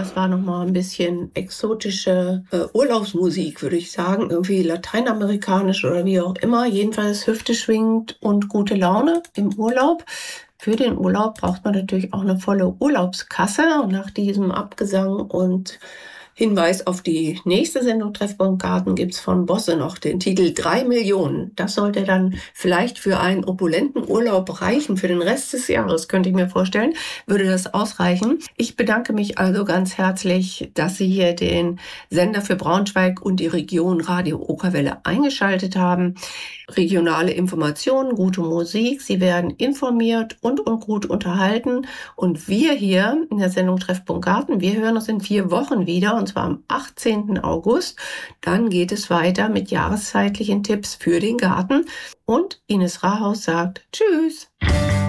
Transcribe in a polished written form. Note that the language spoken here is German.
das war nochmal ein bisschen exotische Urlaubsmusik, würde ich sagen. Irgendwie lateinamerikanisch oder wie auch immer. Jedenfalls Hüfte schwingend und gute Laune im Urlaub. Für den Urlaub braucht man natürlich auch eine volle Urlaubskasse. Und nach diesem Abgesang und Hinweis auf die nächste Sendung Treffpunkt Garten gibt's von Bosse noch den Titel 3 Millionen. Das sollte dann vielleicht für einen opulenten Urlaub reichen. Für den Rest des Jahres, könnte ich mir vorstellen, würde das ausreichen. Ich bedanke mich also ganz herzlich, dass Sie hier den Sender für Braunschweig und die Region Radio Okerwelle eingeschaltet haben. Regionale Informationen, gute Musik, Sie werden informiert und gut unterhalten. Und wir hier in der Sendung Treffpunkt Garten, wir hören uns in 4 Wochen wieder, und zwar am 18. August. Dann geht es weiter mit jahreszeitlichen Tipps für den Garten. Und Ines Rahaus sagt Tschüss.